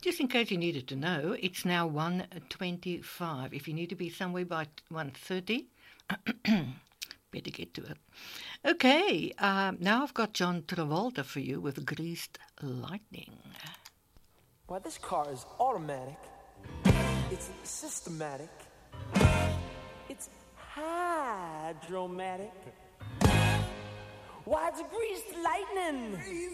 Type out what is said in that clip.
Just in case you needed to know, it's now 1:25. If you need to be somewhere by 1:30, better get to it. Okay, now I've got John Travolta for you with Greased Lightning. Well, this car is automatic. It's systematic. It's hydromatic. Why, it's greased lightning.